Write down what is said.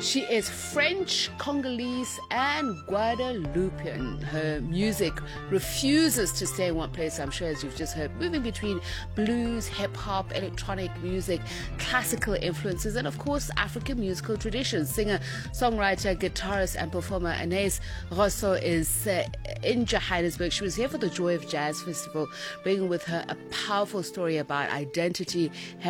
She is French, Congolese, and Guadeloupean. Her music refuses to stay in one place, I'm sure, as you've just heard, moving between blues, hip-hop, electronic music, classical influences, and of course, African musical traditions. Singer, songwriter, guitarist, and performer Anais Rosso is in Johannesburg. She was here for the Joy of Jazz Festival, bringing with her a powerful story about identity,